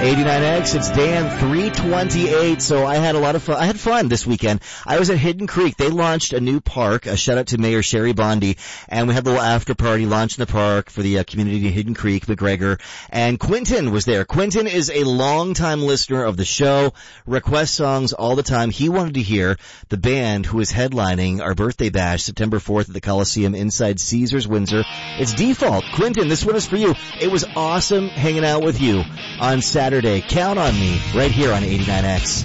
89X, it's Dan 328. So I had a lot of fun. I had fun this weekend. I was at Hidden Creek. They launched a new park. A shout out to Mayor Sherry Bondi. And we had a little after party launch in the park for the community of Hidden Creek, McGregor. And Quentin was there. Quentin is a longtime listener of the show, requests songs all the time. He wanted to hear the band who is headlining our birthday bash September 4th at the Coliseum inside Caesars Windsor. It's Default. Quentin, this one is for you. It was awesome hanging out with you on Saturday. Count on me right here on 89X.